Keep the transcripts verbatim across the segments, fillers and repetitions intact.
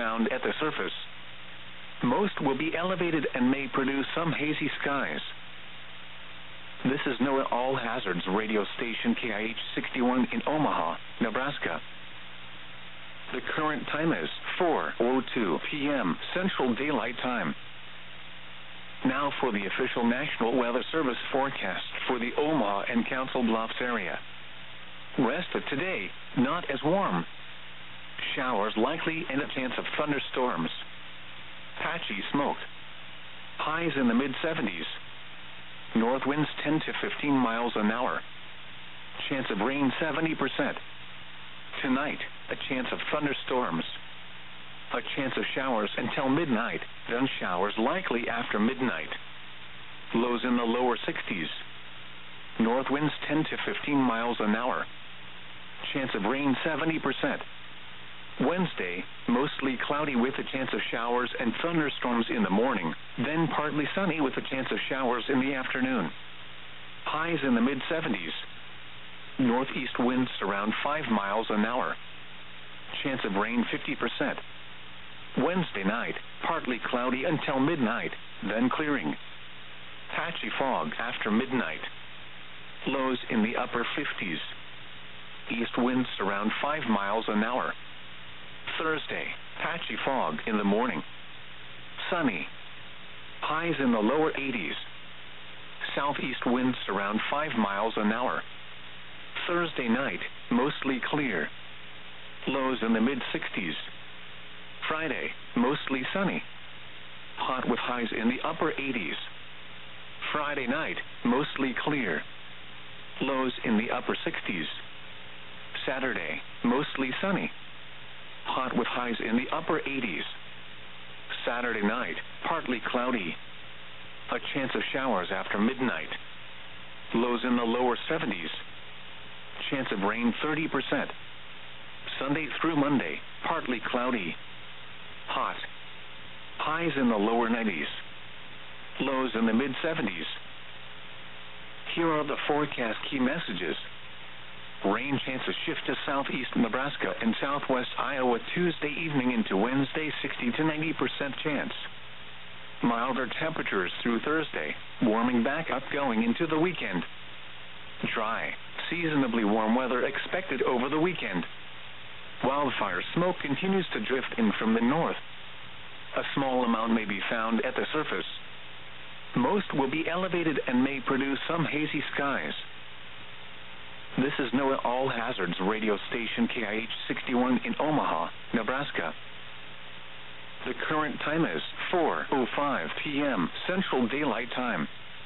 found at the surface. Most will be elevated and may produce some hazy skies. This is NOAA All Hazards radio station K I H sixty-one in Omaha, Nebraska. The current time is four oh two p m Central Daylight Time. Now for the official National Weather Service forecast for the Omaha and Council Bluffs area. Rest of today, not as warm. Showers likely and a chance of thunderstorms. Patchy smoke. Highs in the mid seventies. North winds ten to fifteen miles an hour. Chance of rain seventy percent. Tonight, a chance of thunderstorms. A chance of showers until midnight, then showers likely after midnight. Lows in the lower sixties. North winds ten to fifteen miles an hour. Chance of rain seventy percent. Wednesday, mostly cloudy with a chance of showers and thunderstorms in the morning, then partly sunny with a chance of showers in the afternoon. Highs in the mid seventies. Northeast winds around five miles an hour. Chance of rain fifty percent. Wednesday night, partly cloudy until midnight, then clearing. Patchy fog after midnight. Lows in the upper fifties. East winds around five miles an hour. Thursday, patchy fog in the morning. Sunny. Highs in the lower eighties. Southeast winds around five miles an hour. Thursday night, mostly clear. Lows in the mid sixties. Friday, mostly sunny. Hot with highs in the upper eighties. Friday night, mostly clear. Lows in the upper sixties. Saturday, mostly sunny. Hot with highs in the upper eighties. Saturday night, partly cloudy. A chance of showers after midnight. Lows in the lower seventies. Chance of rain thirty percent. Sunday through Monday, partly cloudy. Hot. Highs in the lower nineties. Lows in the mid seventies. Here are the forecast key messages. Rain chances shift to southeast Nebraska and southwest Iowa Tuesday evening into Wednesday, sixty to ninety percent chance. Milder temperatures through Thursday, warming back up going into the weekend. Dry, seasonably warm weather expected over the weekend. Wildfire smoke continues to drift in from the north. A small amount may be found at the surface. Most will be elevated and may produce some hazy skies. This is NOAA All Hazards radio station K I H sixty-one in Omaha, Nebraska. The current time is four oh five p m Central Daylight Time.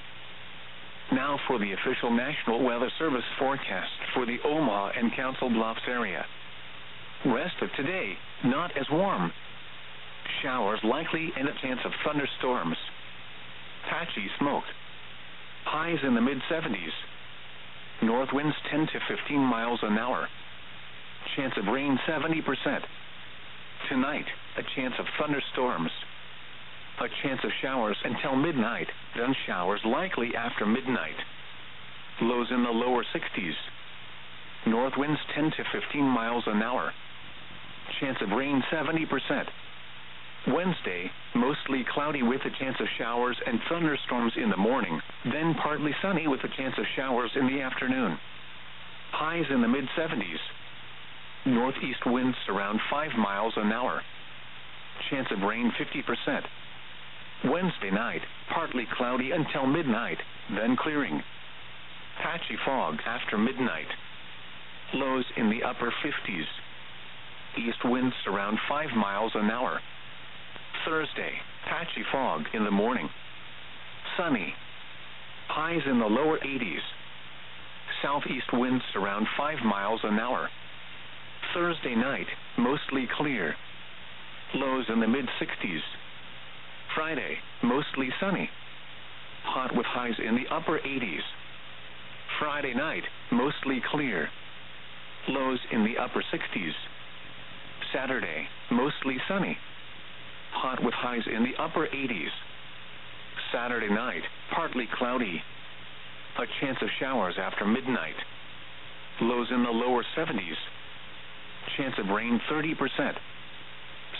Now for the official National Weather Service forecast for the Omaha and Council Bluffs area. Rest of today, not as warm. Showers likely and a chance of thunderstorms. Patchy smoke. Highs in the mid seventies. North winds ten to fifteen miles an hour. Chance of rain seventy percent. Tonight, a chance of thunderstorms. A chance of showers until midnight, then showers likely after midnight. Lows in the lower sixties. North winds ten to fifteen miles an hour. Chance of rain seventy percent. Wednesday, mostly cloudy with a chance of showers and thunderstorms in the morning, then partly sunny with a chance of showers in the afternoon. Highs in the mid seventies. Northeast winds around five miles an hour. Chance of rain fifty percent. Wednesday night, partly cloudy until midnight, then clearing. Patchy fog after midnight. Lows in the upper fifties. East winds around five miles an hour. Thursday, patchy fog in the morning. Sunny. Highs in the lower eighties. Southeast winds around five miles an hour. Thursday night, mostly clear. Lows in the mid sixties. Friday, mostly sunny. Hot with highs in the upper eighties. Friday night, mostly clear. Lows in the upper sixties. Saturday, mostly sunny. Hot with highs in the upper eighties. Saturday night, partly cloudy. A chance of showers after midnight. Lows in the lower seventies. Chance of rain thirty percent.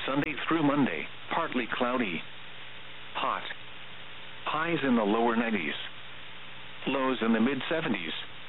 Sunday through Monday, partly cloudy. Hot. Highs in the lower nineties. Lows in the mid seventies.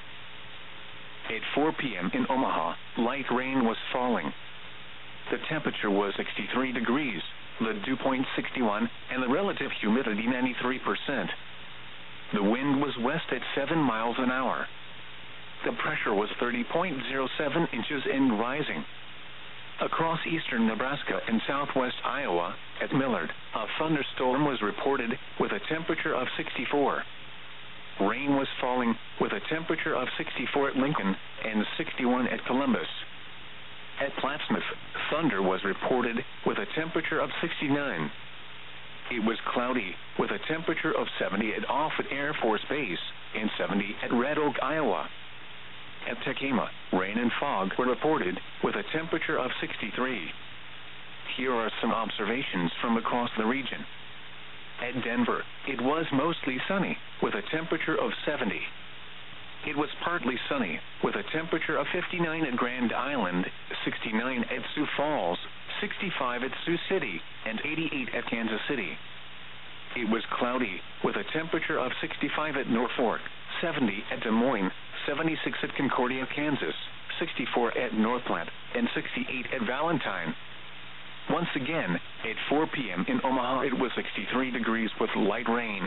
At four p.m. in Omaha, light rain was falling. The temperature was sixty-three degrees, the dew point sixty-one, and the relative humidity ninety-three percent. The wind was west at seven miles an hour. The pressure was thirty point zero seven inches and rising. Across eastern Nebraska and southwest Iowa, at Millard, a thunderstorm was reported with a temperature of sixty-four. Rain was falling with a temperature of sixty-four at Lincoln and sixty-one at Columbus. At Plattsmouth, thunder was reported with a temperature of sixty-nine. It was cloudy with a temperature of seventy at Offutt Air Force Base and seventy at Red Oak, Iowa. At Tekema, rain and fog were reported with a temperature of sixty-three. Here are some observations from across the region. At Denver, it was mostly sunny with a temperature of seventy. It was partly sunny with a temperature of fifty-nine at Grand Island, sixty-nine at Sioux Falls, sixty-five at Sioux City, and eighty-eight at Kansas City. It was cloudy with a temperature of sixty-five at Norfolk, seventy at Des Moines, seventy-six at Concordia, Kansas, sixty-four at North Platte, and sixty-eight at Valentine. Once again, at four p.m. in Omaha, it was sixty-three degrees with light rain.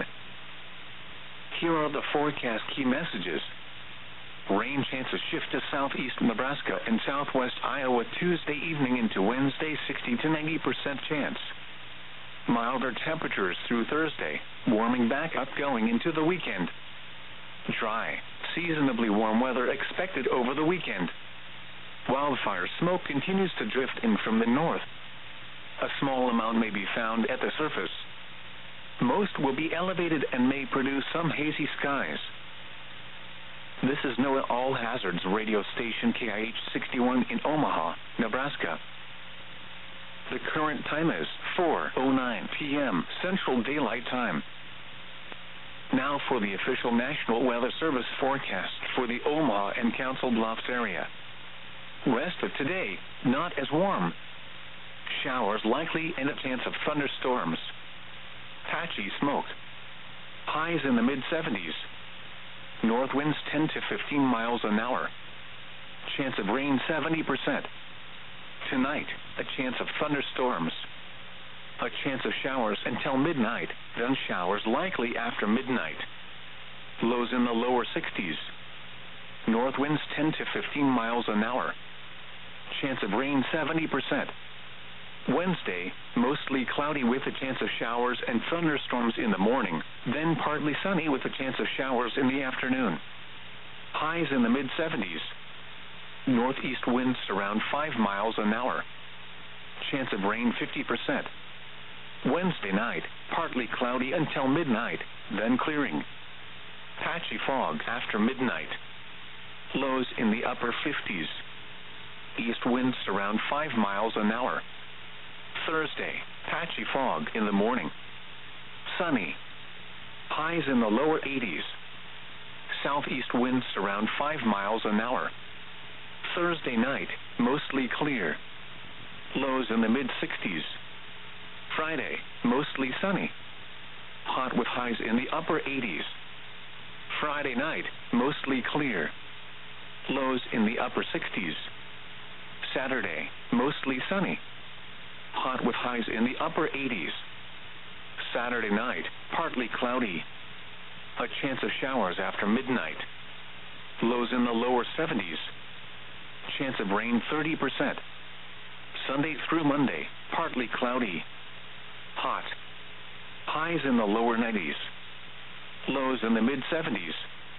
Here are the forecast key messages. Rain chances shift to southeast Nebraska and southwest Iowa Tuesday evening into Wednesday, sixty to ninety percent chance. Milder temperatures through Thursday, warming back up going into the weekend. Dry, seasonably warm weather expected over the weekend. Wildfire smoke continues to drift in from the north. A small amount may be found at the surface. Most will be elevated and may produce some hazy skies. This is NOAA All Hazards radio station K I H sixty-one in Omaha, Nebraska. The current time is four oh nine p.m. Central Daylight Time. Now for the official National Weather Service forecast for the Omaha and Council Bluffs area. Rest of today, not as warm. Showers likely and a chance of thunderstorms. Patchy smoke. Highs in the mid seventies. North winds ten to fifteen miles an hour. Chance of rain seventy percent. Tonight, a chance of thunderstorms. A chance of showers until midnight, then showers likely after midnight. Lows in the lower sixties. North winds ten to fifteen miles an hour. Chance of rain seventy percent. Wednesday, mostly cloudy with a chance of showers and thunderstorms in the morning, then partly sunny with a chance of showers in the afternoon. Highs in the mid seventies. Northeast winds around five miles an hour. Chance of rain fifty percent. Wednesday night, partly cloudy until midnight, then clearing. Patchy fog after midnight. Lows in the upper fifties. East winds around five miles an hour. Thursday, patchy fog in the morning. Sunny. Highs in the lower eighties. Southeast winds around five miles an hour. Thursday night, mostly clear. Lows in the mid sixties. Friday, mostly sunny. Hot with highs in the upper eighties. Friday night, mostly clear. Lows in the upper sixties. Saturday, mostly sunny. Hot with highs in the upper eighties. Saturday night, partly cloudy. A chance of showers after midnight. Lows in the lower seventies. Chance of rain thirty percent. Sunday through Monday, partly cloudy. Hot. Highs in the lower nineties. Lows in the mid seventies.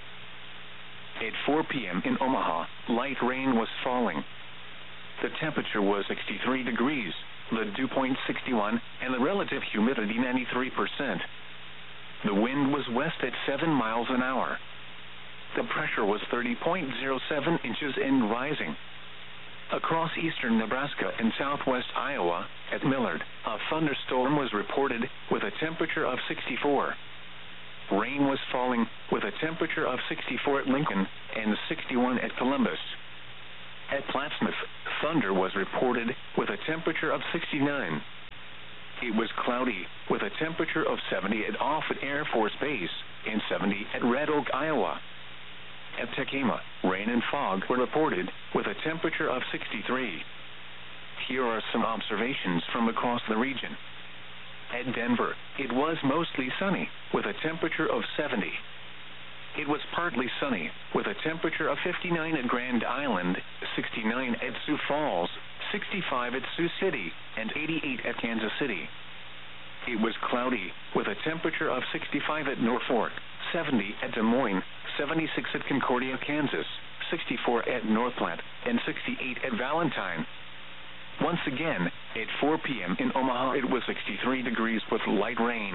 At four p.m. in Omaha, light rain was falling. The temperature was sixty-three degrees, the dew point sixty-one, and the relative humidity ninety-three percent. The wind was west at seven miles an hour. The pressure was thirty point zero seven inches and rising. Across eastern Nebraska and southwest Iowa, at Millard, a thunderstorm was reported with a temperature of sixty-four. Rain was falling with a temperature of sixty-four at Lincoln and sixty-one at Columbus. At Plattsmouth, thunder was reported with a temperature of sixty-nine. It was cloudy with a temperature of seventy at Offutt Air Force Base and seventy at Red Oak, Iowa. At Tekema, rain and fog were reported with a temperature of sixty-three. Here are some observations from across the region. At Denver, it was mostly sunny with a temperature of seventy. It was partly sunny with a temperature of fifty-nine at Grand Island, sixty-nine at Sioux Falls, sixty-five at Sioux City, and eighty-eight at Kansas City. It was cloudy with a temperature of sixty-five at Norfolk, seventy at Des Moines, seventy-six at Concordia, Kansas, sixty-four at North Platte, and sixty-eight at Valentine. Once again, at four p.m. in Omaha, it was sixty-three degrees with light rain.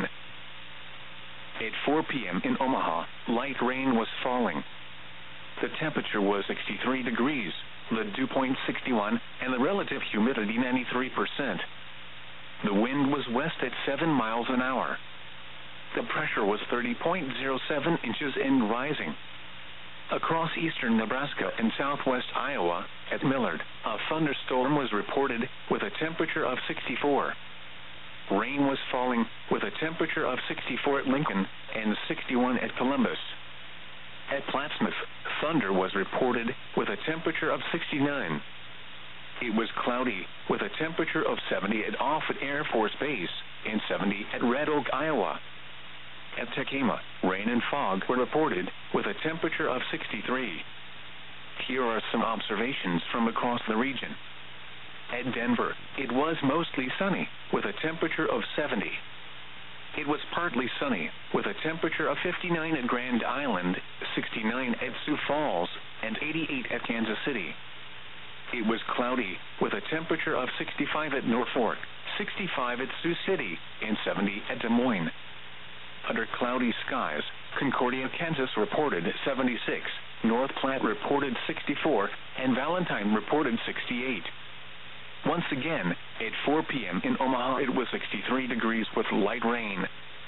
At four p.m. in Omaha, light rain was falling. The temperature was sixty-three degrees, the dew point sixty-one, and the relative humidity ninety-three percent. The wind was west at seven miles an hour. The pressure was thirty point zero seven inches and rising. Across eastern Nebraska and southwest Iowa, at Millard, a thunderstorm was reported with a temperature of sixty-four. Rain was falling with a temperature of sixty-four at Lincoln and sixty-one at Columbus. At Plattsmouth, thunder was reported with a temperature of sixty-nine. It was cloudy with a temperature of seventy at Offutt Air Force Base and seventy at Red Oak, Iowa. At Tekema, rain and fog were reported with a temperature of sixty-three. Here are some observations from across the region. At Denver, it was mostly sunny with a temperature of seventy. It was partly sunny with a temperature of fifty-nine at Grand Island, sixty-nine at Sioux Falls, and eighty-eight at Kansas City. It was cloudy with a temperature of sixty-five at Norfolk, sixty-five at Sioux City, and seventy at Des Moines. Under cloudy skies, Concordia, Kansas reported seventy-six, North Platte reported sixty-four, and Valentine reported sixty-eight. Once again, at four p.m. in Omaha, it was sixty-three degrees with light rain.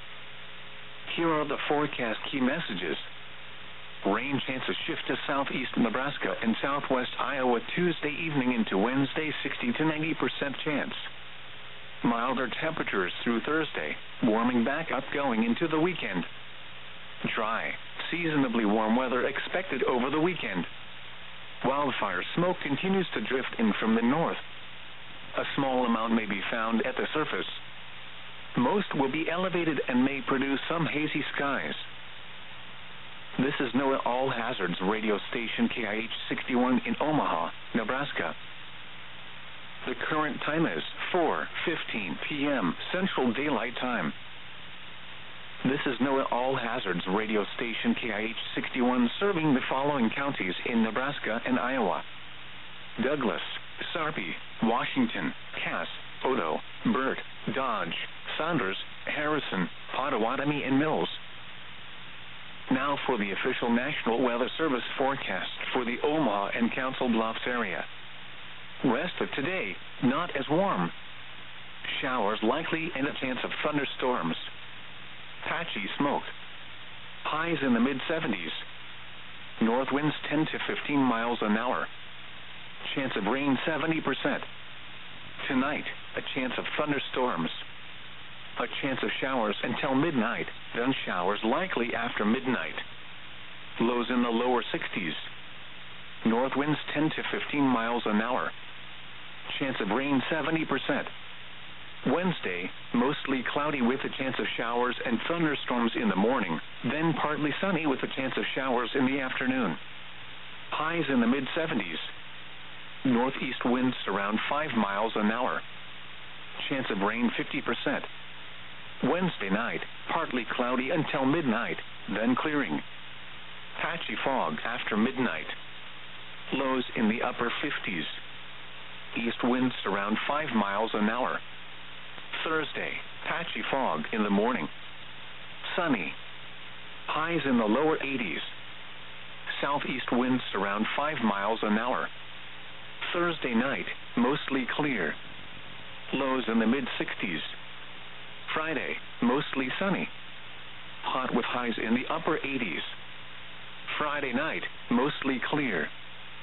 Here are the forecast key messages. Rain chances shift to southeast Nebraska and southwest Iowa Tuesday evening into Wednesday, sixty to ninety percent chance. Milder temperatures through Thursday, warming back up going into the weekend. Dry, seasonably warm weather expected over the weekend. Wildfire smoke continues to drift in from the north. A small amount may be found at the surface. Most will be elevated and may produce some hazy skies. This is NOAA All Hazards radio station K I H sixty-one in Omaha, Nebraska. The current time is four fifteen p.m. Central Daylight Time. This is NOAA All Hazards radio station K I H sixty-one serving the following counties in Nebraska and Iowa: Douglas, Sarpy, Washington, Cass, Odo, Burt, Dodge, Saunders, Harrison, Pottawatomie, and Mills. Now for the official National Weather Service forecast for the Omaha and Council Bluffs area. Rest of today, not as warm. Showers likely and a chance of thunderstorms. Patchy smoke. Highs in the mid seventies. North winds ten to fifteen miles an hour. Chance of rain seventy percent. Tonight, a chance of thunderstorms. A chance of showers until midnight, then showers likely after midnight. Lows in the lower sixties. North winds ten to fifteen miles an hour. Chance of rain seventy percent. Wednesday, mostly cloudy with a chance of showers and thunderstorms in the morning, then partly sunny with a chance of showers in the afternoon. Highs in the mid seventies. Northeast winds around five miles an hour. Chance of rain fifty percent. Wednesday night, partly cloudy until midnight, then clearing. Patchy fog after midnight. Lows in the upper fifties. East winds around five miles an hour. Thursday, patchy fog in the morning. Sunny. Highs in the lower eighties. Southeast winds around five miles an hour. Thursday night, mostly clear. Lows in the mid sixties. Friday, mostly sunny. Hot with highs in the upper eighties. Friday night, mostly clear.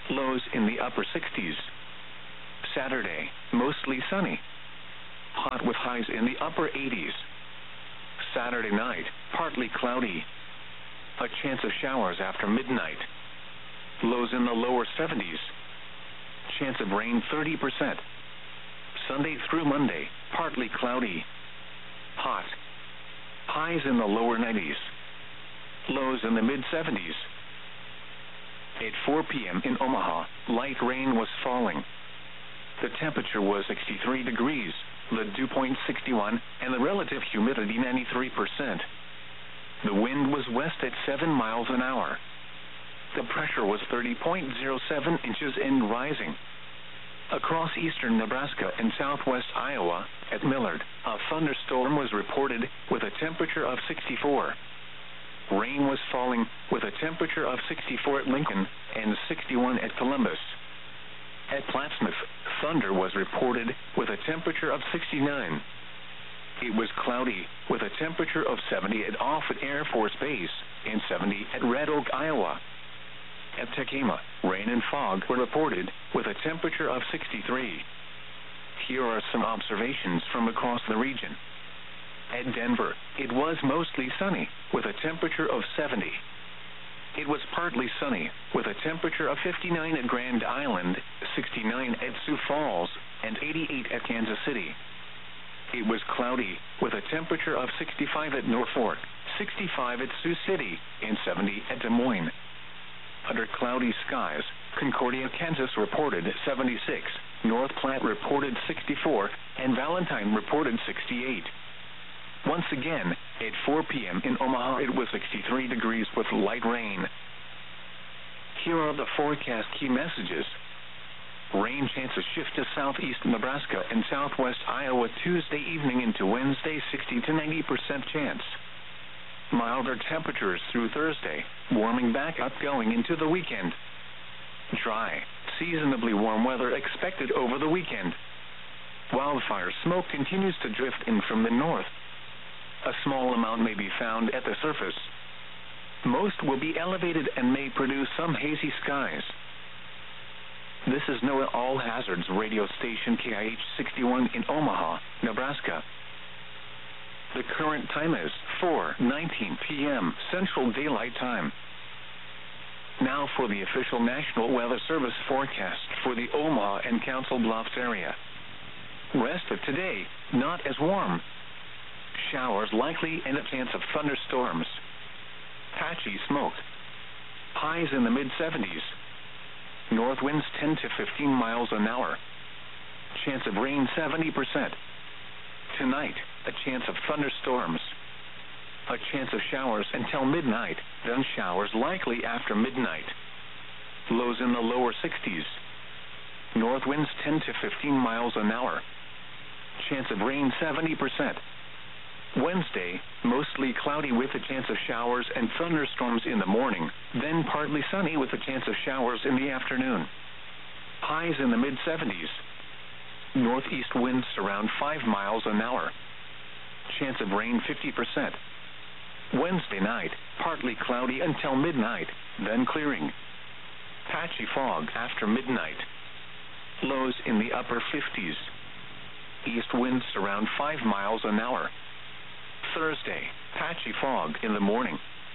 Lows in the upper sixties. Saturday, mostly sunny. Hot with highs in the upper eighties. Saturday night, partly cloudy. A chance of showers after midnight. Lows in the lower seventies. Chance of rain thirty percent. Sunday through Monday, partly cloudy. Hot. Highs in the lower nineties. Lows in the mid seventies. At four p.m. in Omaha, light rain was falling. The temperature was sixty-three degrees, the dew point sixty-one, and the relative humidity ninety-three percent. The wind was west at seven miles an hour. The pressure was thirty point zero seven inches and rising. Across eastern Nebraska and southwest Iowa, at Millard, a thunderstorm was reported with a temperature of sixty-four. Rain was falling with a temperature of sixty-four at Lincoln and sixty-one at Columbus. At Plattsmouth, thunder was reported with a temperature of sixty-nine. It was cloudy with a temperature of seventy at Offutt Air Force Base and seventy at Red Oak, Iowa. At Tekema, rain and fog were reported with a temperature of sixty-three. Here are some observations from across the region. At Denver, it was mostly sunny with a temperature of seventy. It was partly sunny with a temperature of fifty-nine at Grand Island, sixty-nine at Sioux Falls, and eighty-eight at Kansas City. It was cloudy with a temperature of sixty-five at Norfolk, sixty-five at Sioux City, and seventy at Des Moines. Under cloudy skies, Concordia, Kansas reported seventy-six, North Platte reported sixty-four, and Valentine reported sixty-eight. Once again, at four p.m. in Omaha, it was sixty-three degrees with light rain. Here are the forecast key messages. Rain chances shift to southeast Nebraska and southwest Iowa Tuesday evening into Wednesday, sixty to ninety percent chance. Milder temperatures through Thursday, warming back up going into the weekend. Dry, seasonably warm weather expected over the weekend. Wildfire smoke continues to drift in from the north. A small amount may be found at the surface. Most will be elevated and may produce some hazy skies. This is NOAA All Hazards radio station K I H sixty-one in Omaha, Nebraska. The current time is four nineteen p.m. Central Daylight Time. Now for the official National Weather Service forecast for the Omaha and Council Bluffs area. Rest of today, not as warm. Showers likely and a chance of thunderstorms. Patchy smoke. Highs in the mid seventies. North winds ten to fifteen miles an hour. Chance of rain seventy percent. Tonight, a chance of thunderstorms. A chance of showers until midnight, then showers likely after midnight. Lows in the lower sixties. North winds ten to fifteen miles an hour. Chance of rain seventy percent. Wednesday, mostly cloudy with a chance of showers and thunderstorms in the morning, then partly sunny with a chance of showers in the afternoon. Highs in the mid seventies. Northeast winds around five miles an hour. Chance of rain fifty percent. Wednesday night, partly cloudy until midnight, then clearing. Patchy fog after midnight. Lows in the upper fifties. East winds around five miles an hour. Thursday, patchy fog in the morning.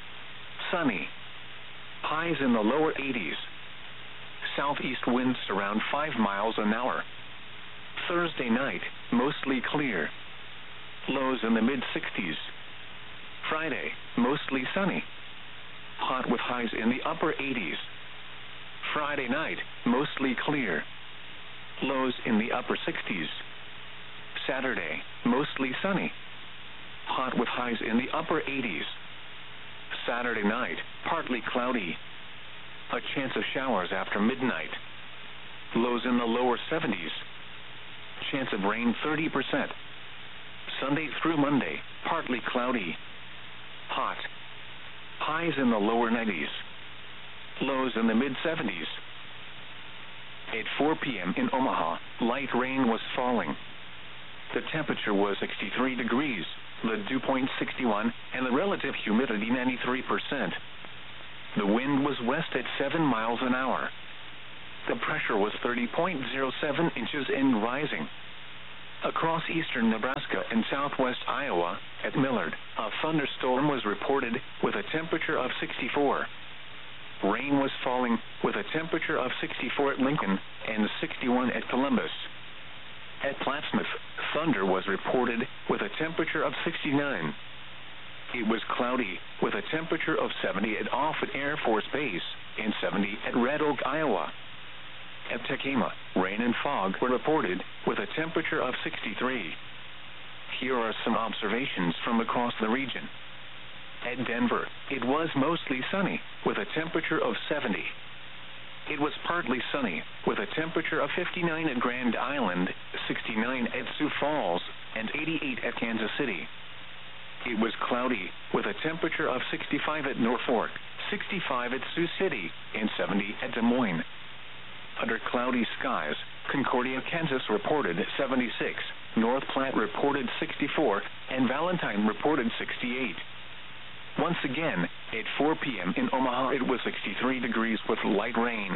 Sunny. Highs in the lower eighties. Southeast winds around five miles an hour. Thursday night, mostly clear. Lows in the mid sixties. Friday, mostly sunny. Hot with highs in the upper eighties. Friday night, mostly clear. Lows in the upper sixties. Saturday, mostly sunny. Hot with highs in the upper eighties. Saturday night, partly cloudy. A chance of showers after midnight. Lows in the lower seventies. Chance of rain thirty percent. Sunday through Monday, partly cloudy. Hot. Highs in the lower nineties. Lows in the mid seventies. At four p.m. in Omaha, light rain was falling. The temperature was sixty-three degrees, the dew point sixty-one, and the relative humidity ninety-three percent. The wind was west at seven miles an hour. The pressure was thirty point zero seven inches and rising. Across eastern Nebraska and southwest Iowa, at Millard, a thunderstorm was reported with a temperature of sixty-four. Rain was falling with a temperature of sixty-four at Lincoln and sixty-one at Columbus. At Plattsmouth, thunder was reported with a temperature of sixty-nine. It was cloudy with a temperature of seventy at Offutt Air Force Base and seventy at Red Oak, Iowa. At Tekema, rain and fog were reported with a temperature of sixty-three. Here are some observations from across the region. At Denver, it was mostly sunny with a temperature of seventy. It was partly sunny with a temperature of fifty-nine at Grand Island, sixty-nine at Sioux Falls, and eighty-eight at Kansas City. It was cloudy with a temperature of sixty-five at Norfolk, sixty-five at Sioux City, and seventy at Des Moines. Under cloudy skies, Concordia, Kansas reported seventy-six, North Platte reported sixty-four, and Valentine reported sixty-eight. Once again, at four p m in Omaha it was sixty-three degrees with light rain.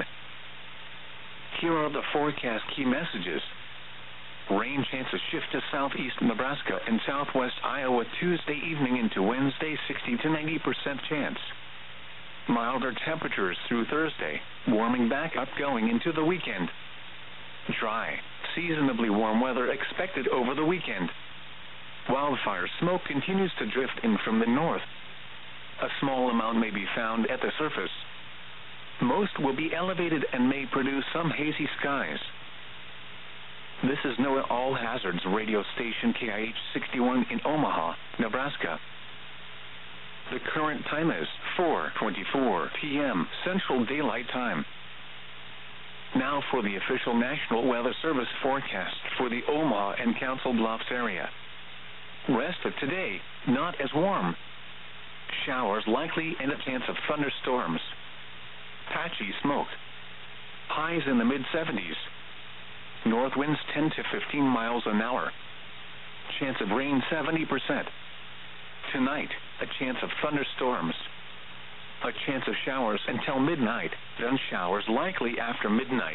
Here are the forecast key messages. Rain chances shift to southeast Nebraska and southwest Iowa Tuesday evening into Wednesday, sixty to ninety percent chance. Milder temperatures through Thursday, warming back up going into the weekend. Dry, seasonably warm weather expected over the weekend. Wildfire smoke continues to drift in from the north. A small amount may be found at the surface. Most will be elevated and may produce some hazy skies. This is NOAA All Hazards radio station K I H sixty-one in Omaha, Nebraska. The current time is four twenty-four p m Central Daylight Time. Now for the official National Weather Service forecast for the Omaha and Council Bluffs area. Rest of today, not as warm. Showers likely and a chance of thunderstorms. Patchy smoke. Highs in the mid seventies. North winds ten to fifteen miles an hour. Chance of rain seventy percent. Tonight, a chance of thunderstorms. A chance of showers until midnight, then showers likely after midnight.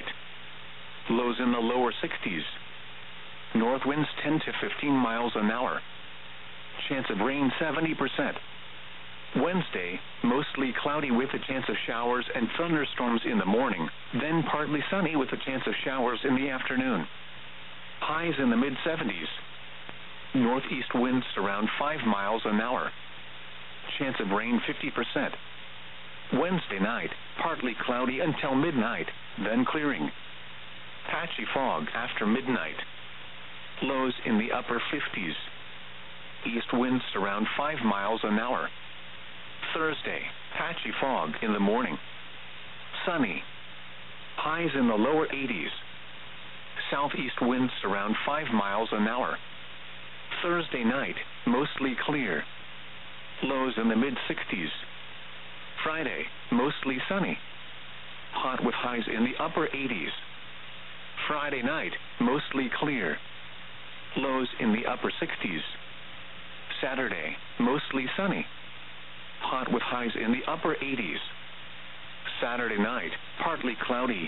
Lows in the lower sixties. North winds ten to fifteen miles an hour. Chance of rain seventy percent. Wednesday, mostly cloudy with a chance of showers and thunderstorms in the morning, then partly sunny with a chance of showers in the afternoon. Highs in the mid seventies. Northeast winds around five miles an hour. Chance of rain fifty percent. Wednesday night, partly cloudy until midnight, then clearing. Patchy fog after midnight. Lows in the upper fifties. East winds around five miles an hour. Thursday, patchy fog in the morning. Sunny. Highs in the lower eighties. Southeast winds around five miles an hour. Thursday night, mostly clear. Lows in the mid sixties. Friday, mostly sunny. Hot with highs in the upper eighties. Friday night, mostly clear. Lows in the upper sixties. Saturday, mostly sunny. Hot with highs in the upper eighties. Saturday night, partly cloudy.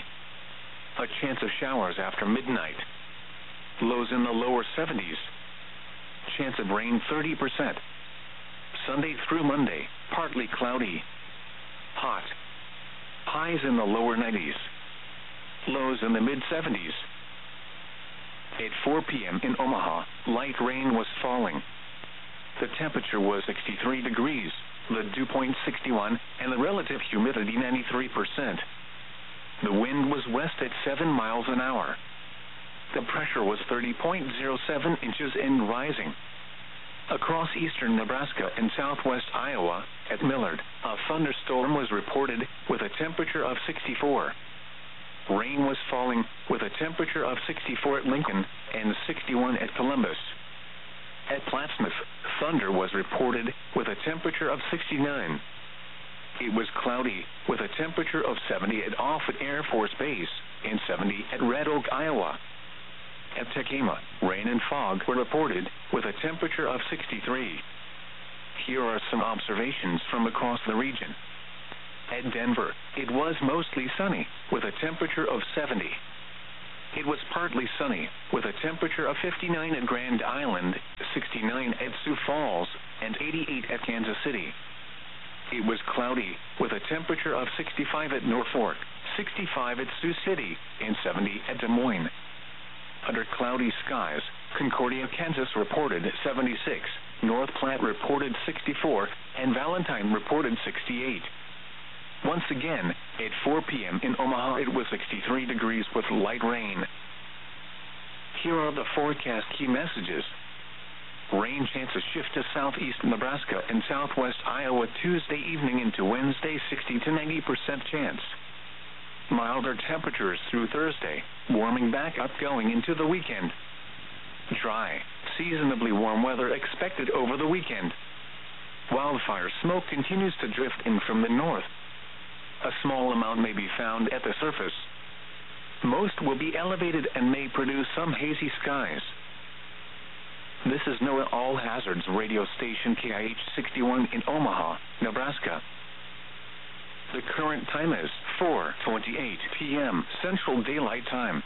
A chance of showers after midnight. Lows in the lower seventies. Chance of rain thirty percent. Sunday through Monday, partly cloudy. Hot. Highs in the lower nineties. Lows in the mid seventies. At four p m in Omaha, light rain was falling. The temperature was sixty-three degrees, the dew point sixty-one, and the relative humidity ninety-three percent. The wind was west at seven miles an hour. The pressure was thirty point zero seven inches and rising. Across eastern Nebraska and southwest Iowa, at Millard, a thunderstorm was reported with a temperature of sixty-four. Rain was falling with a temperature of sixty-four at Lincoln and sixty-one at Columbus. At Plattsmouth, thunder was reported with a temperature of sixty-nine. It was cloudy with a temperature of seventy at Offutt Air Force Base and seventy at Red Oak, Iowa. At Tekema, rain and fog were reported with a temperature of sixty-three. Here are some observations from across the region. At Denver, it was mostly sunny, with a temperature of seventy. It was partly sunny, with a temperature of fifty-nine at Grand Island, sixty-nine at Sioux Falls, and eighty-eight at Kansas City. It was cloudy, with a temperature of sixty-five at Norfolk, sixty-five at Sioux City, and seventy at Des Moines. Under cloudy skies, Concordia, Kansas reported seventy-six, North Platte reported sixty-four, and Valentine reported sixty-eight. Once again, at four p.m. in Omaha it was sixty-three degrees with light rain. Here are the forecast key messages. Rain chances shift to southeast Nebraska and southwest Iowa Tuesday evening into Wednesday, sixty to ninety percent chance. Milder temperatures through Thursday, warming back up going into the weekend. Dry, seasonably warm weather expected over the weekend. Wildfire smoke continues to drift in from the north. A small amount may be found at the surface. Most will be elevated and may produce some hazy skies. This is NOAA All Hazards radio station K I H sixty-one in Omaha, Nebraska. The current time is four twenty-eight p.m. Central Daylight Time.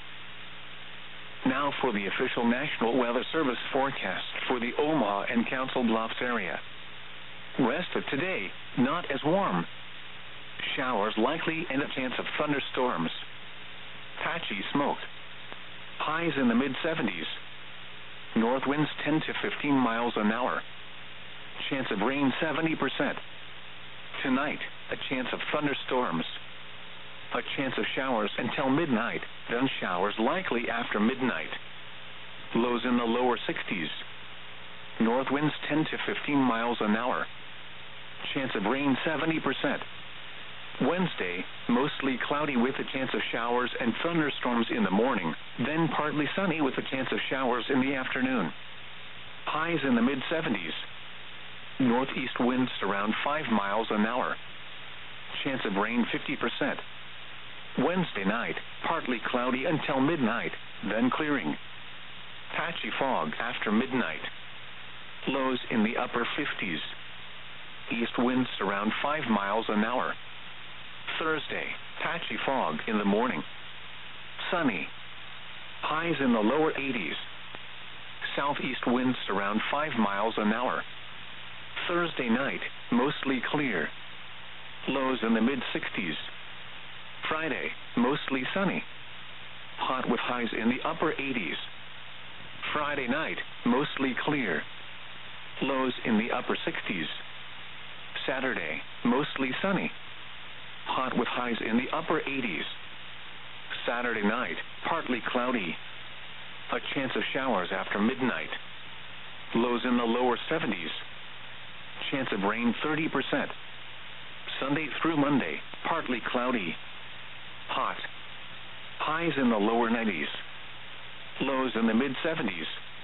Now for the official National Weather Service forecast for the Omaha and Council Bluffs area. Rest of today, not as warm. Showers likely and a chance of thunderstorms. Patchy smoke. Highs in the mid seventies. North winds ten to fifteen miles an hour. Chance of rain seventy percent. Tonight, a chance of thunderstorms. A chance of showers until midnight, then showers likely after midnight. Lows in the lower sixties. North winds ten to fifteen miles an hour. Chance of rain seventy percent. Wednesday, mostly cloudy with a chance of showers and thunderstorms in the morning, then partly sunny with a chance of showers in the afternoon. Highs in the mid seventies. Northeast winds around five miles an hour. Chance of rain fifty percent. Wednesday night, partly cloudy until midnight, then clearing. Patchy fog after midnight. Lows in the upper fifties. East winds around five miles an hour. Thursday, patchy fog in the morning. Sunny. Highs in the lower eighties. Southeast winds around five miles an hour. Thursday night, mostly clear. Lows in the mid sixties. Friday, mostly sunny. Hot with highs in the upper eighties. Friday night, mostly clear. Lows in the upper sixties. Saturday, mostly sunny. Hot with highs in the upper eighties. Saturday night, partly cloudy. A chance of showers after midnight. Lows in the lower seventies. Chance of rain thirty percent. Sunday through Monday, partly cloudy. Hot. Highs in the lower nineties. Lows in the mid seventies.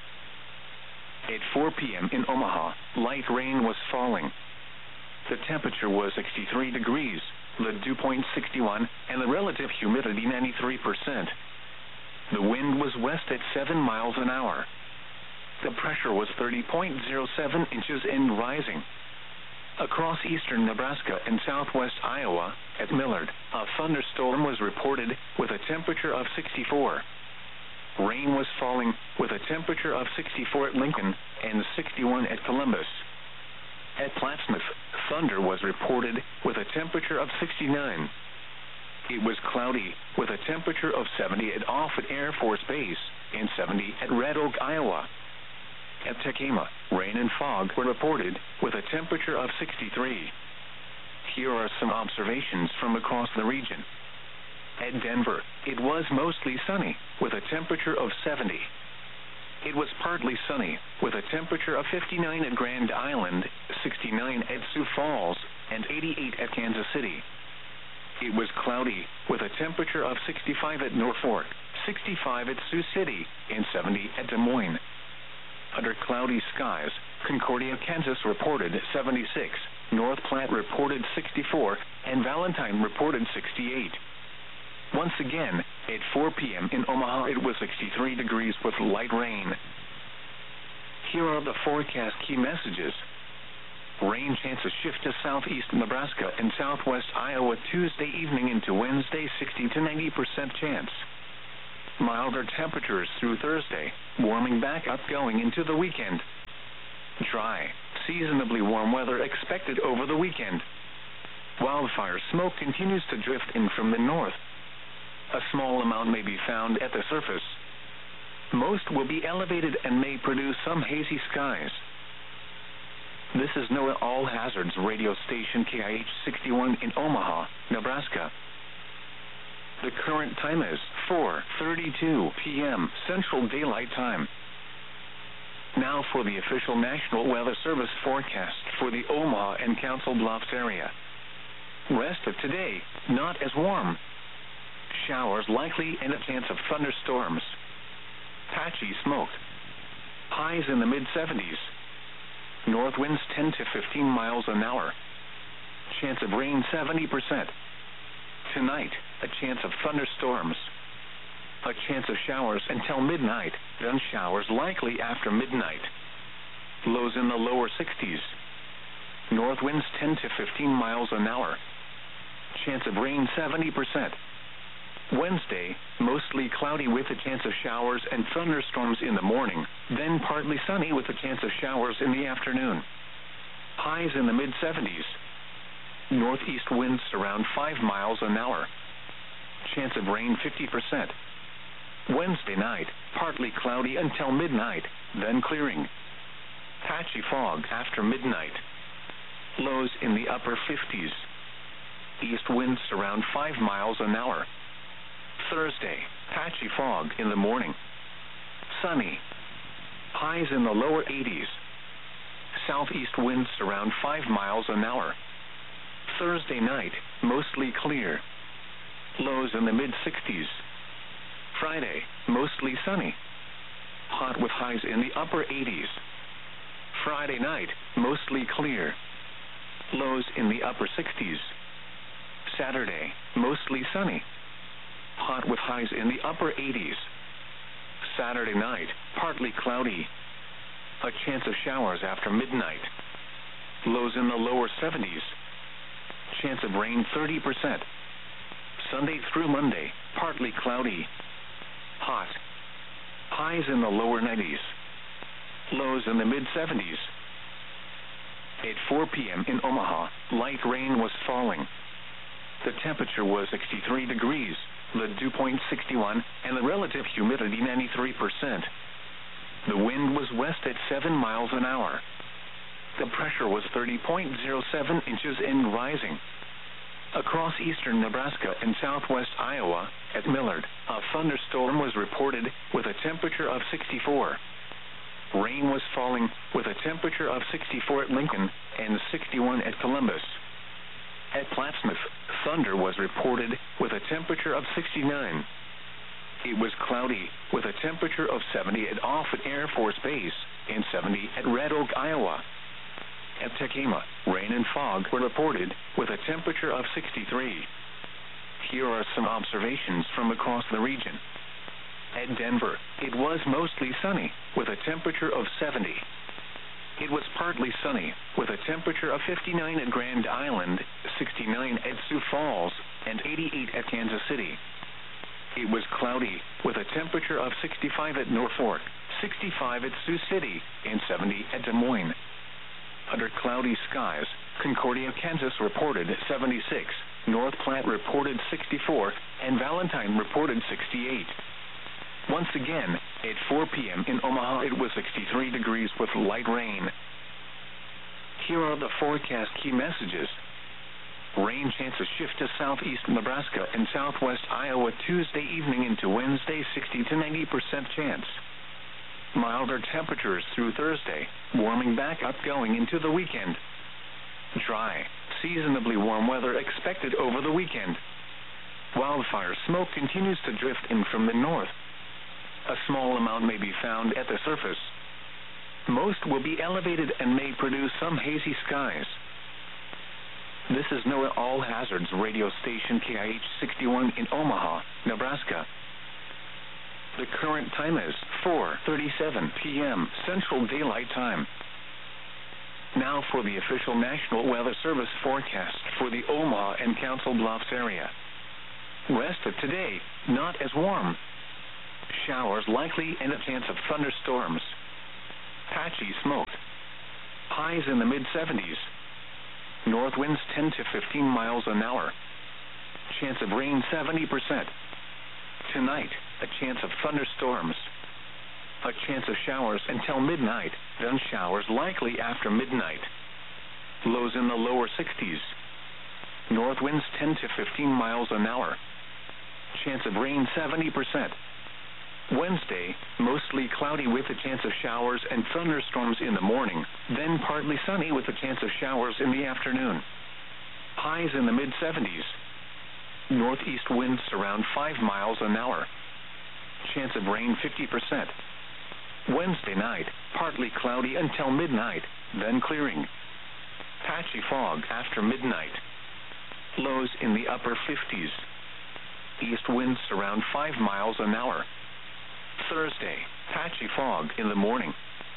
At four p.m. in Omaha, light rain was falling. The temperature was sixty-three degrees, the dew point sixty-one, and the relative humidity ninety-three percent. The wind was west at seven miles an hour. The pressure was thirty point zero seven inches and rising. Across eastern Nebraska and southwest Iowa, at Millard, a thunderstorm was reported with a temperature of sixty-four. Rain was falling with a temperature of sixty-four at Lincoln and sixty-one at Columbus. At Plattsmouth, thunder was reported with a temperature of sixty-nine. It was cloudy with a temperature of seventy at Offutt Air Force Base and seventy at Red Oak, Iowa. At Tekema, rain and fog were reported with a temperature of sixty-three. Here are some observations from across the region. At Denver, it was mostly sunny with a temperature of seventy. It was partly sunny with a temperature of fifty-nine at Grand Island, sixty-nine at Sioux Falls, and eighty-eight at Kansas City. It was cloudy with a temperature of sixty-five at Norfolk, sixty-five at Sioux City, and seventy at Des Moines. Under cloudy skies, Concordia, Kansas reported seventy-six, North Platte reported sixty-four, and Valentine reported sixty-eight. Once again, at four p.m. in Omaha it was sixty-three degrees with light rain. Here are the forecast key messages. Rain chances shift to southeast Nebraska and southwest Iowa Tuesday evening into Wednesday, sixty to ninety percent chance. Milder temperatures through Thursday, warming back up going into the weekend. Dry, seasonably warm weather expected over the weekend. Wildfire smoke continues to drift in from the north. A small amount may be found at the surface. Most will be elevated and may produce some hazy skies. This is NOAA All Hazards radio station K I H sixty-one in Omaha, Nebraska. The current time is four thirty-two p m Central Daylight Time. Now for the official National Weather Service forecast for the Omaha and Council Bluffs area. Rest of today, not as warm. Showers likely and a chance of thunderstorms. Patchy smoke. Highs in the mid seventies. North winds ten to fifteen miles an hour. Chance of rain seventy percent. Tonight, a chance of thunderstorms. A chance of showers until midnight, then showers likely after midnight. Lows in the lower sixties. North winds ten to fifteen miles an hour. Chance of rain seventy percent. Wednesday, mostly cloudy with a chance of showers and thunderstorms in the morning, then partly sunny with a chance of showers in the afternoon. Highs in the mid seventies. Northeast winds around five miles an hour. Chance of rain fifty percent. Wednesday night, partly cloudy until midnight, then clearing. Patchy fog after midnight. Lows in the upper fifties. East winds around five miles an hour. Thursday, patchy fog in the morning. Sunny. Highs in the lower eighties. Southeast winds around five miles an hour. Thursday night, mostly clear. Lows in the mid sixties. Friday, mostly sunny. Hot with highs in the upper eighties. Friday night, mostly clear. Lows in the upper sixties. Saturday, mostly sunny. Hot with highs in the upper eighties. Saturday night, partly cloudy. A chance of showers after midnight. Lows in the lower seventies. Chance of rain thirty percent. Sunday through Monday, partly cloudy. Hot. Highs in the lower nineties. Lows in the mid seventies. At four p m in Omaha, light rain was falling. The temperature was sixty-three degrees. The dew point sixty-one, and the relative humidity ninety-three percent. The wind was west at seven miles an hour. The pressure was thirty point zero seven inches and rising. Across eastern Nebraska and southwest Iowa, at Millard, a thunderstorm was reported with a temperature of sixty-four. Rain was falling with a temperature of sixty-four at Lincoln and sixty-one at Columbus. At Plattsmouth, thunder was reported with a temperature of sixty-nine. It was cloudy with a temperature of seventy at Offutt Air Force Base and seventy at Red Oak, Iowa. At Tekema, rain and fog were reported with a temperature of sixty-three. Here are some observations from across the region. At Denver, it was mostly sunny with a temperature of seventy. It was partly sunny with a temperature of fifty-nine at Grand Island, sixty-nine at Sioux Falls, and eighty-eight at Kansas City. It was cloudy with a temperature of sixty-five at Norfolk, sixty-five at Sioux City, and seventy at Des Moines. Under cloudy skies, Concordia, Kansas reported seventy-six, North Platte reported sixty-four, and Valentine reported sixty-eight. Once again, at four p m in Omaha, it was sixty-three degrees with light rain. Here are the forecast key messages. Rain chances shift to southeast Nebraska and southwest Iowa Tuesday evening into Wednesday, sixty to ninety percent chance. Milder temperatures through Thursday, warming back up going into the weekend. Dry, seasonably warm weather expected over the weekend. Wildfire smoke continues to drift in from the north. A small amount may be found at the surface. Most will be elevated and may produce some hazy skies. This is NOAA All Hazards radio station K I H sixty-one in Omaha, Nebraska. The current time is four thirty-seven p m Central Daylight Time. Now for the official National Weather Service forecast for the Omaha and Council Bluffs area. West of today, not as warm. Showers likely and a chance of thunderstorms. Patchy smoke. Highs in the mid seventies. North winds ten to fifteen miles an hour. Chance of rain seventy percent. Tonight, a chance of thunderstorms. A chance of showers until midnight, then showers likely after midnight. Lows in the lower sixties. North winds ten to fifteen miles an hour. Chance of rain seventy percent. Wednesday, mostly cloudy with a chance of showers and thunderstorms in the morning, then partly sunny with a chance of showers in the afternoon. Highs in the mid seventies. Northeast winds around five miles an hour. Chance of rain fifty percent. Wednesday night, partly cloudy until midnight, then clearing. Patchy fog after midnight. Lows in the upper fifties. East winds around five miles an hour. Thursday, patchy fog in the morning.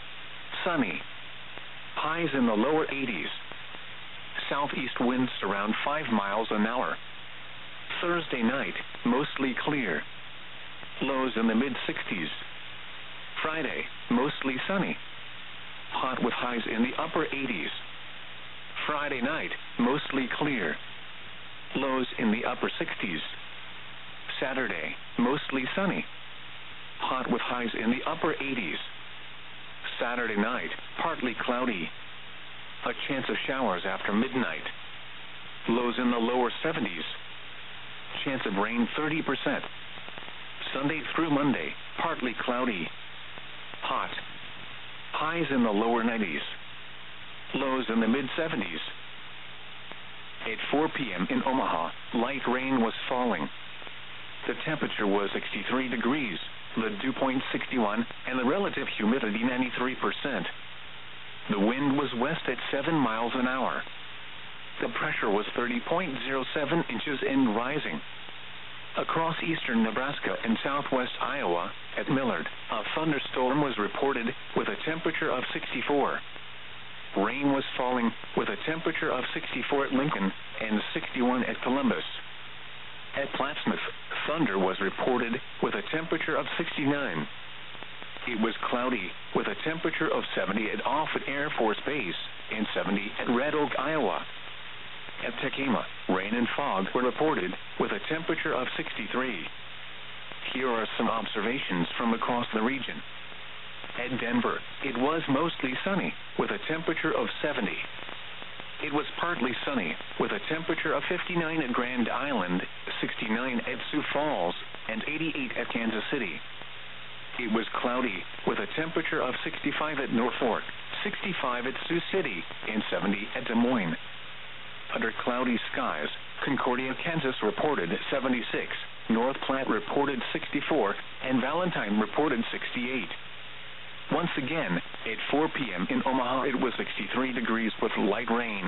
Sunny. Highs in the lower eighties. Southeast winds around five miles an hour. Thursday night, mostly clear. Lows in the mid sixties. Friday, mostly sunny. Hot with highs in the upper eighties. Friday night, mostly clear. Lows in the upper sixties. Saturday, mostly sunny. Hot with highs in the upper eighties. Saturday night, partly cloudy. A chance of showers after midnight. Lows in the lower seventies. Chance of rain thirty percent. Sunday through Monday, partly cloudy. Hot. Highs in the lower nineties. Lows in the mid seventies. At four p.m. in Omaha, light rain was falling. The temperature was sixty-three degrees, the dew point sixty-one, and the relative humidity ninety-three percent. The wind was west at seven miles an hour. The pressure was thirty point zero seven inches and rising. Across eastern Nebraska and southwest Iowa, at Millard, a thunderstorm was reported with a temperature of sixty-four. Rain was falling with a temperature of sixty-four at Lincoln and sixty-one at Columbus. At Plattsmouth, thunder was reported with a temperature of sixty-nine. It was cloudy with a temperature of seventy at Offutt Air Force Base and seventy at Red Oak, Iowa. At Tekema, rain and fog were reported with a temperature of sixty-three. Here are some observations from across the region. At Denver, it was mostly sunny with a temperature of seventy. It was partly sunny with a temperature of fifty-nine at Grand Island, sixty-nine at Sioux Falls, and eighty-eight at Kansas City. It was cloudy with a temperature of sixty-five at Norfolk, sixty-five at Sioux City, and seventy at Des Moines. Under cloudy skies, Concordia, Kansas reported seventy-six, North Platte reported sixty-four, and Valentine reported sixty-eight. Once again, at four p.m. in Omaha, it was sixty-three degrees with light rain.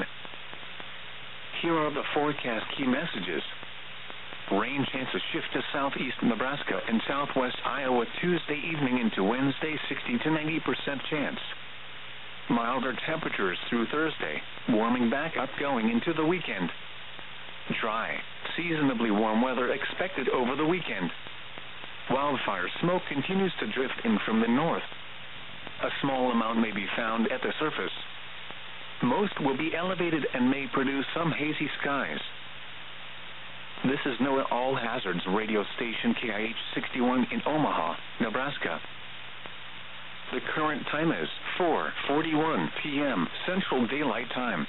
Here are the forecast key messages. Rain chances shift to southeast Nebraska and southwest Iowa Tuesday evening into Wednesday, sixty to ninety percent chance. Milder temperatures through Thursday, warming back up going into the weekend. Dry, seasonably warm weather expected over the weekend. Wildfire smoke continues to drift in from the north. A small amount may be found at the surface. Most will be elevated and may produce some hazy skies. This is NOAA All Hazards radio station K I H sixty-one in Omaha, Nebraska. The current time is four forty-one p.m. Central Daylight Time.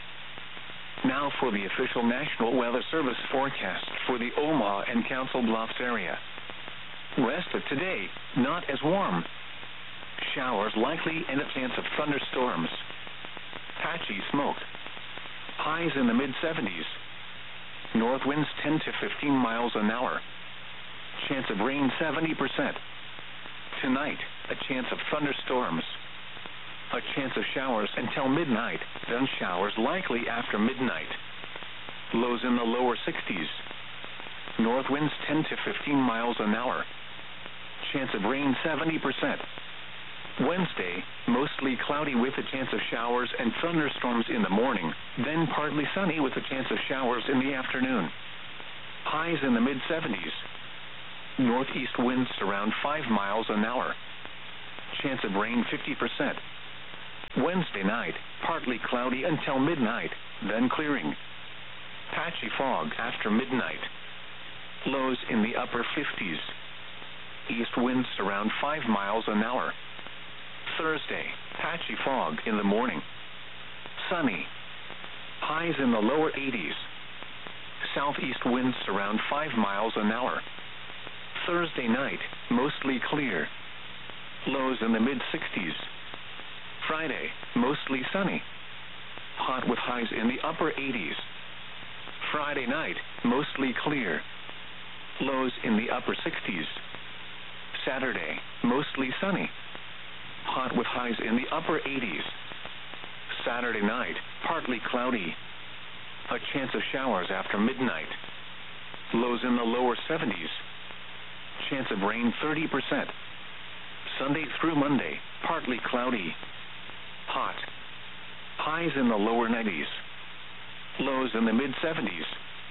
Now for the official National Weather Service forecast for the Omaha and Council Bluffs area. West of today, not as warm. Showers likely and a chance of thunderstorms. Patchy smoke. Highs in the mid seventies. North winds ten to fifteen miles an hour. Chance of rain seventy percent. Tonight, a chance of thunderstorms. A chance of showers until midnight, then showers likely after midnight. Lows in the lower sixties. North winds ten to fifteen miles an hour. Chance of rain seventy percent. Wednesday, mostly cloudy with a chance of showers and thunderstorms in the morning, then partly sunny with a chance of showers in the afternoon. Highs in the mid seventies. Northeast winds around five miles an hour. Chance of rain fifty percent. Wednesday night, partly cloudy until midnight, then clearing. Patchy fog after midnight. Lows in the upper fifties. East winds around five miles an hour. Thursday, patchy fog in the morning. Sunny. Highs in the lower eighties. Southeast winds around five miles an hour. Thursday night, mostly clear. Lows in the mid sixties. Friday, mostly sunny. Hot with highs in the upper eighties. Friday night, mostly clear. Lows in the upper sixties. Saturday, mostly sunny. Hot with highs in the upper eighties. Saturday night, partly cloudy. A chance of showers after midnight. Lows in the lower seventies. Chance of rain thirty percent. Sunday through Monday, partly cloudy. Hot. Highs in the lower nineties. Lows in the mid seventies.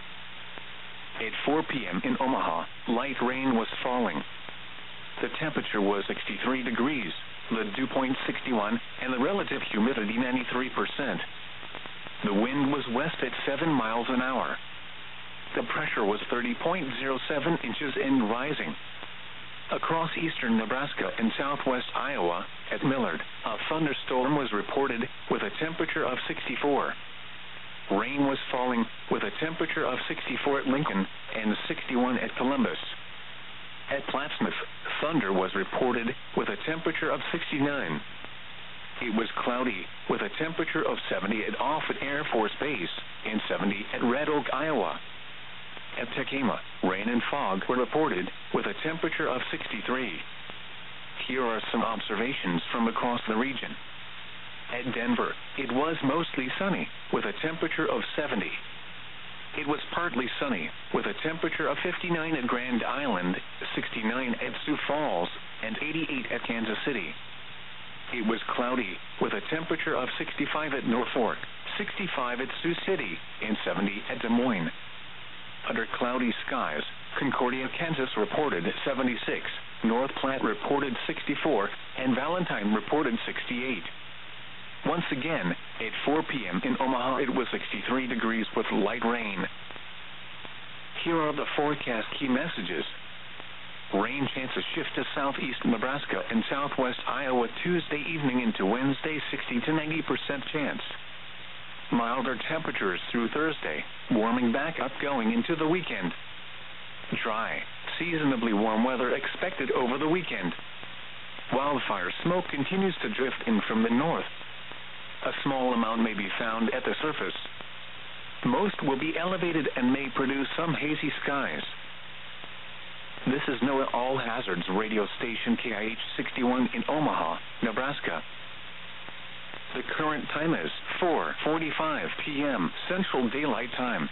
At four p.m. in Omaha, light rain was falling. The temperature was sixty-three degrees, the dew point sixty-one, and the relative humidity ninety-three percent. The wind was west at seven miles an hour. The pressure was thirty point zero seven inches and rising. Across eastern Nebraska and southwest Iowa, at Millard, a thunderstorm was reported with a temperature of sixty-four. Rain was falling with a temperature of sixty-four at Lincoln and sixty-one at Columbus. At Plattsmouth, thunder was reported with a temperature of sixty-nine. It was cloudy with a temperature of seventy at Offutt Air Force Base and seventy at Red Oak, Iowa. At Tekema, rain and fog were reported with a temperature of sixty-three. Here are some observations from across the region. At Denver, it was mostly sunny with a temperature of seventy. It was partly sunny with a temperature of fifty-nine at Grand Island, sixty-nine at Sioux Falls, and eighty-eight at Kansas City. It was cloudy with a temperature of sixty-five at Norfolk, sixty-five at Sioux City, and seventy at Des Moines. Under cloudy skies, Concordia, Kansas reported seventy-six, North Platte reported sixty-four, and Valentine reported sixty-eight. Once again, at four p.m. in Omaha, it was sixty-three degrees with light rain. Here are the forecast key messages. Rain chances shift to southeast Nebraska and southwest Iowa Tuesday evening into Wednesday, sixty to ninety percent chance. Milder temperatures through Thursday, warming back up going into the weekend. Dry, seasonably warm weather expected over the weekend. Wildfire smoke continues to drift in from the north. A small amount may be found at the surface. Most will be elevated and may produce some hazy skies. This is NOAA All Hazards radio station K I H sixty-one in Omaha, Nebraska. The current time is four forty-five p.m. Central Daylight Time.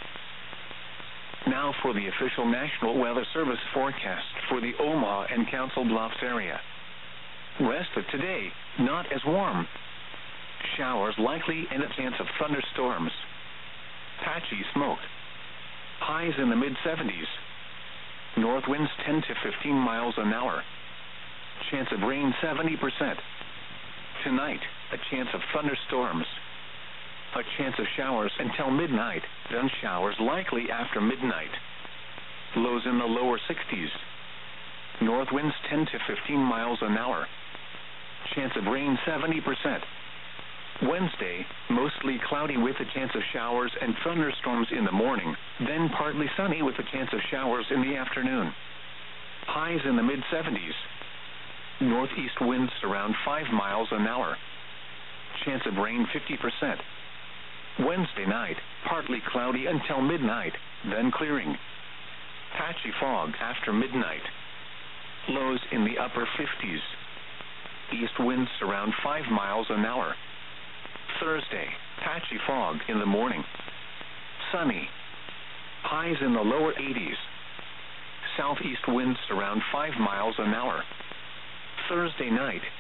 Now for the official National Weather Service forecast for the Omaha and Council Bluffs area. Rest of today, not as warm. Showers likely and a chance of thunderstorms. Patchy smoke. Highs in the mid seventies. North winds ten to fifteen miles an hour. Chance of rain seventy percent. Tonight, a chance of thunderstorms. A chance of showers until midnight, then showers likely after midnight. Lows in the lower sixties. North winds ten to fifteen miles an hour. Chance of rain seventy percent. Wednesday, mostly cloudy with a chance of showers and thunderstorms in the morning, then partly sunny with a chance of showers in the afternoon. Highs in the mid seventies. Northeast winds around five miles an hour. Chance of rain fifty percent. Wednesday night, partly cloudy until midnight, then clearing. Patchy fog after midnight. Lows in the upper fifties. East winds around five miles an hour. Thursday, patchy fog in the morning. Sunny. Highs in the lower eighties. Southeast winds around five miles an hour. Thursday night,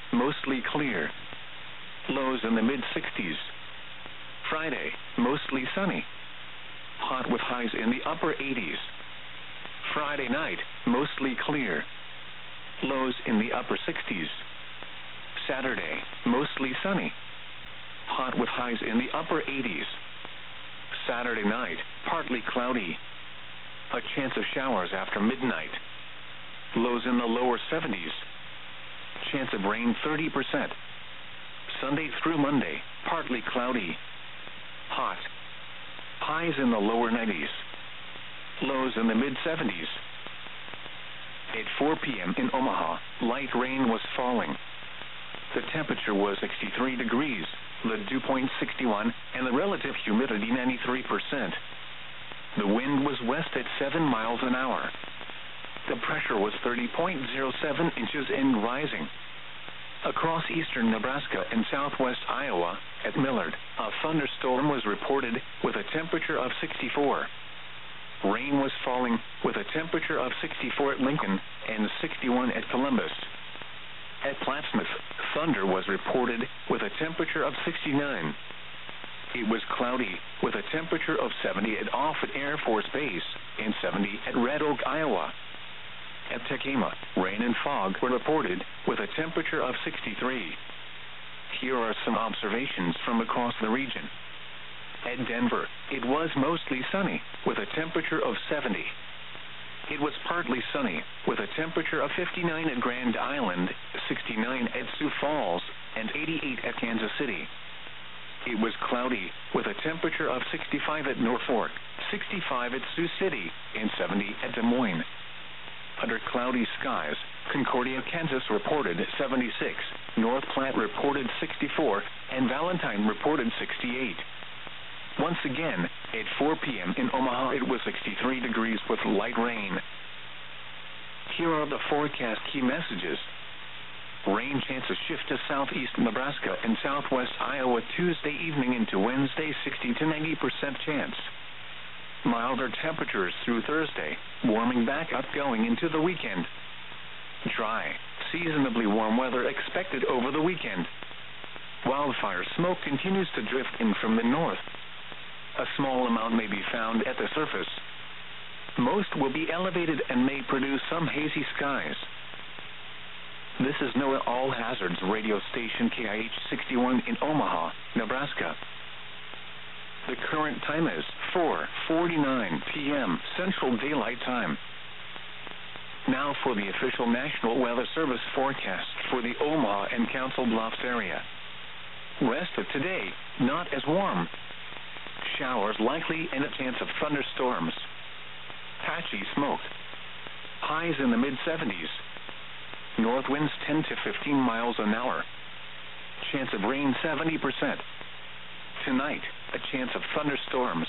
mostly clear. Lows in the mid sixties. Friday, mostly sunny. Hot with highs in the upper eighties. Friday night, mostly clear. Lows in the upper sixties. Saturday, mostly sunny. Hot with highs in the upper eighties. Saturday night, partly cloudy. A chance of showers after midnight. Lows in the lower seventies. Chance of rain thirty percent. Sunday through Monday, partly cloudy. Hot. Highs in the lower nineties. Lows in the mid seventies. At four p.m. in Omaha, light rain was falling. The temperature was sixty-three degrees, the dew point sixty-one, and the relative humidity ninety-three percent. The wind was west at seven miles an hour. The pressure was thirty point zero seven inches and rising. Across eastern Nebraska and southwest Iowa, at Millard, a thunderstorm was reported with a temperature of sixty-four. Rain was falling with a temperature of sixty-four at Lincoln and sixty-one at Columbus. At Plattsmouth, thunder was reported with a temperature of sixty-nine. It was cloudy with a temperature of seventy at Offutt Air Force Base and seventy at Red Oak, Iowa. At Tekema, rain and fog were reported with a temperature of sixty-three. Here are some observations from across the region. At Denver, it was mostly sunny with a temperature of seventy. It was partly sunny with a temperature of fifty-nine at Grand Island, sixty-nine at Sioux Falls, and eighty-eight at Kansas City. It was cloudy with a temperature of sixty-five at Norfolk, sixty-five at Sioux City, and seventy at Des Moines. Under cloudy skies, Concordia, Kansas reported seventy-six, North Platte reported sixty-four, and Valentine reported sixty-eight. Once again, at four p.m. in Omaha, it was sixty-three degrees with light rain. Here are the forecast key messages. Rain chances shift to southeast Nebraska and southwest Iowa Tuesday evening into Wednesday, sixty to ninety percent chance. Milder temperatures through Thursday, warming back up going into the weekend. Dry, seasonably warm weather expected over the weekend. Wildfire smoke continues to drift in from the north. A small amount may be found at the surface. Most will be elevated and may produce some hazy skies. This is NOAA All Hazards radio station K I H sixty-one in Omaha, Nebraska. The current time is four forty-nine p.m. Central Daylight Time. Now for the official National Weather Service forecast for the Omaha and Council Bluffs area. Rest of today, not as warm. Showers likely and a chance of thunderstorms. Patchy smoke. Highs in the mid seventies. North winds ten to fifteen miles an hour. Chance of rain seventy percent. Tonight, a chance of thunderstorms.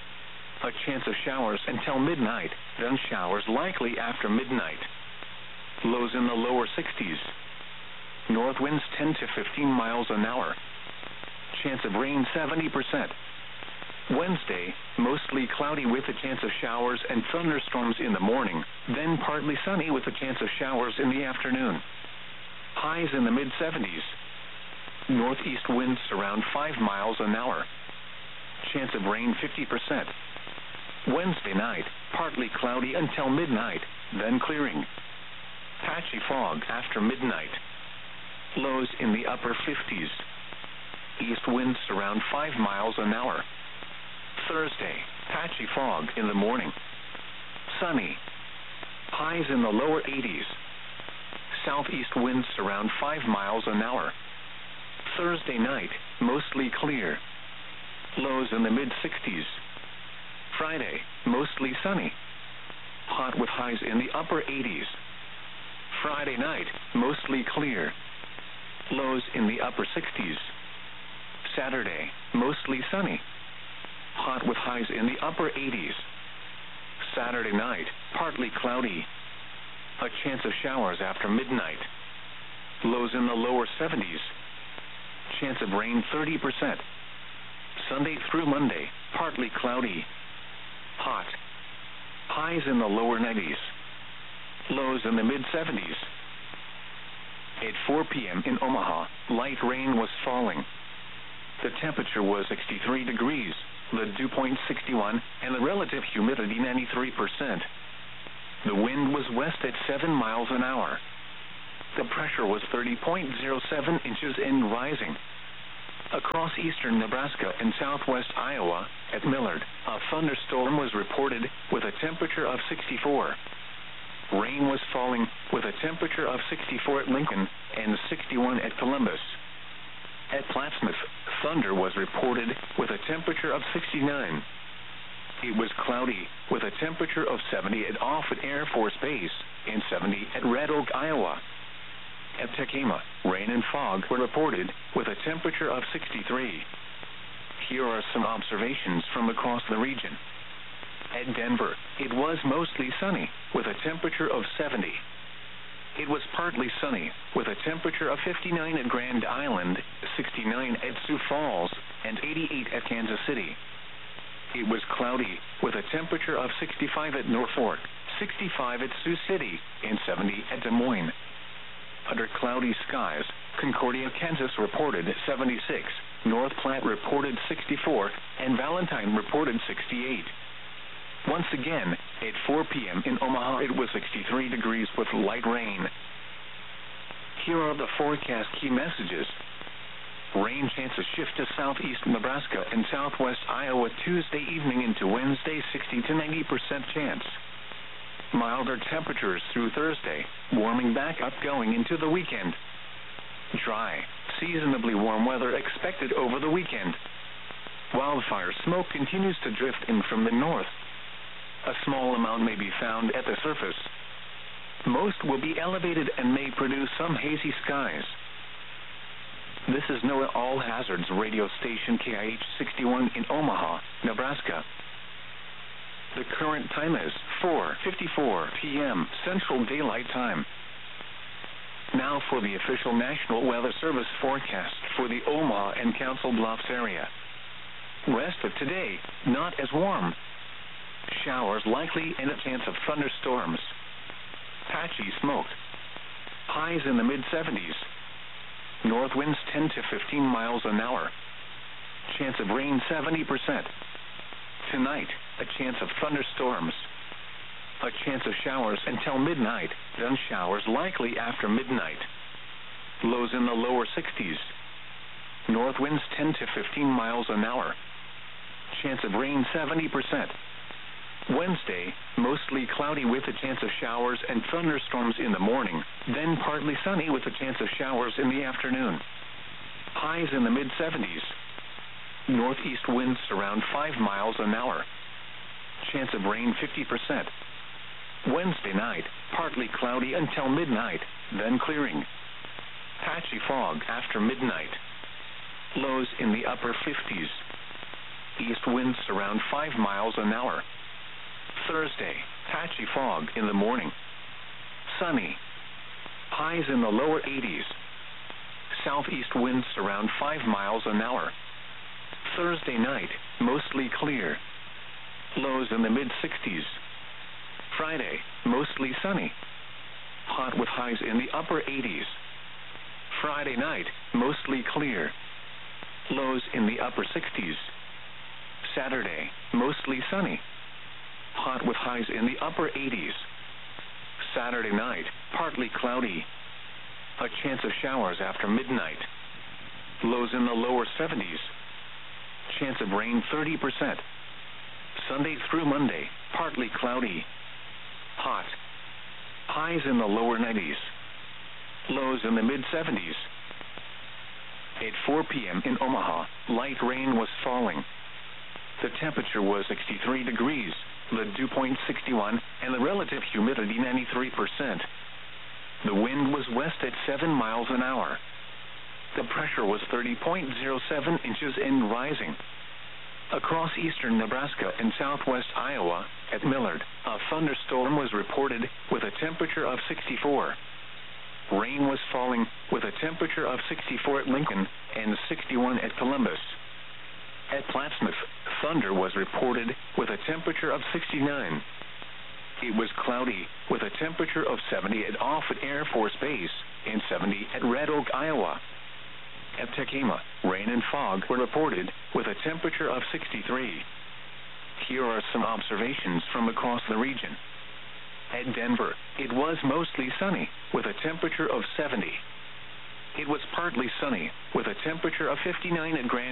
A chance of showers until midnight, then showers likely after midnight. Lows in the lower sixties. North winds ten to fifteen miles an hour. Chance of rain seventy percent. Wednesday, mostly cloudy with a chance of showers and thunderstorms in the morning, then partly sunny with a chance of showers in the afternoon. Highs in the mid seventies. Northeast winds around five miles an hour. Chance of rain fifty percent. Wednesday night, partly cloudy until midnight, then clearing. Patchy fog after midnight. Lows in the upper fifties. East winds around five miles an hour. Thursday, patchy fog in the morning. Sunny. Highs in the lower eighties. Southeast winds around five miles an hour. Thursday night, mostly clear. Lows in the mid sixties. Friday, mostly sunny. Hot with highs in the upper eighties. Friday night, mostly clear. Lows in the upper sixties. Saturday, mostly sunny. Hot with highs in the upper eighties. Saturday night, partly cloudy. A chance of showers after midnight. Lows in the lower seventies. Chance of rain thirty percent. Sunday through Monday, partly cloudy. Hot. Highs in the lower nineties. Lows in the mid seventies. At four p.m. in Omaha, light rain was falling. The temperature was sixty-three degrees, the dew point sixty-one, and the relative humidity ninety-three percent. The wind was west at seven miles an hour. The pressure was thirty point zero seven inches and rising. Across eastern Nebraska and southwest Iowa, at Millard, a thunderstorm was reported with a temperature of sixty-four. Rain was falling with a temperature of sixty-four at Lincoln and sixty-one at Columbus. At Plattsmouth, thunder was reported with a temperature of sixty-nine. It was cloudy with a temperature of seventy at Offutt Air Force Base and seventy at Red Oak, Iowa. At Tekema, rain and fog were reported with a temperature of sixty-three. Here are some observations from across the region. At Denver, it was mostly sunny with a temperature of seventy. It was partly sunny with a temperature of fifty-nine at Grand Island, sixty-nine at Sioux Falls, and eighty-eight at Kansas City. It was cloudy with a temperature of sixty-five at Norfolk, sixty-five at Sioux City, and seventy at Des Moines. Under cloudy skies, Concordia, Kansas reported seventy-six, North Platte reported sixty-four, and Valentine reported sixty-eight. Once again, at four p.m. in Omaha, it was sixty-three degrees with light rain. Here are the forecast key messages. Rain chances shift to southeast Nebraska and southwest Iowa Tuesday evening into Wednesday, sixty to ninety percent chance. Milder temperatures through Thursday, warming back up going into the weekend. Dry, seasonably warm weather expected over the weekend. Wildfire smoke continues to drift in from the north. A small amount may be found at the surface. Most will be elevated and may produce some hazy skies. This is NOAA All Hazards radio station K I H sixty-one in Omaha, Nebraska. The current time is four fifty-four p.m. Central Daylight Time. Now for the official National Weather Service forecast for the Omaha and Council Bluffs area. Rest of today, not as warm. Showers likely and a chance of thunderstorms. Patchy smoke. Highs in the mid seventies. North winds ten to fifteen miles an hour. Chance of rain seventy percent. Tonight, a chance of thunderstorms. A chance of showers until midnight, then showers likely after midnight. Lows in the lower sixties. North winds ten to fifteen miles an hour. Chance of rain seventy percent. Wednesday, mostly cloudy with a chance of showers and thunderstorms in the morning, then partly sunny with a chance of showers in the afternoon. Highs in the mid seventies. Northeast winds around five miles an hour. Chance of rain fifty percent. Wednesday night, partly cloudy until midnight, then clearing. Patchy fog after midnight. Lows in the upper fifties. East winds around five miles an hour. Thursday, patchy fog in the morning. Sunny. Highs in the lower eighties. Southeast winds around five miles an hour. Thursday night, mostly clear. Lows in the mid sixties. Friday, mostly sunny. Hot with highs in the upper eighties. Friday night, mostly clear. Lows in the upper sixties. Saturday, mostly sunny. Hot with highs in the upper eighties. Saturday night, partly cloudy. A chance of showers after midnight. Lows in the lower seventies. Chance of rain thirty percent. Sunday through Monday, partly cloudy. Hot. Highs in the lower nineties. Lows in the mid seventies. At four p.m. in Omaha, light rain was falling. The temperature was sixty-three degrees, the dew point sixty-one, and the relative humidity ninety-three percent. The wind was west at seven miles an hour. The pressure was thirty point zero seven inches and rising. Across eastern Nebraska and southwest Iowa, at Millard, a thunderstorm was reported with a temperature of sixty-four. Rain was falling with a temperature of sixty-four at Lincoln and sixty-one at Columbus. At Plattsmouth, thunder was reported with a temperature of sixty-nine. It was cloudy, with a temperature of seventy at Offutt Air Force Base and seventy at Red Oak, Iowa. At Tekema, rain and fog were reported, with a temperature of sixty-three. Here are some observations from across the region. At Denver, it was mostly sunny, with a temperature of seventy. It was partly sunny, with a temperature of fifty-nine at Grand